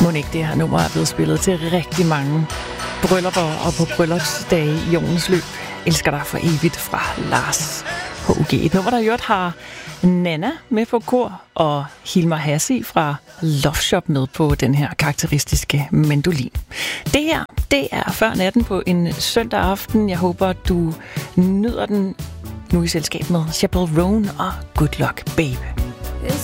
Må ikke det her nummer er blevet spillet til rigtig mange bryllupper og på bryllupsdage i årens løb. Elsker dig for evigt fra Lars H.G. Et nummer, der i øvrigt har Nana med på kor og Hilmar Hassi fra Love Shop med på den her karakteristiske mandolin. Det her, det er før natten på en søndag aften. Jeg håber, du nyder den nu i selskab med Chappell Roan og Good Luck Babe.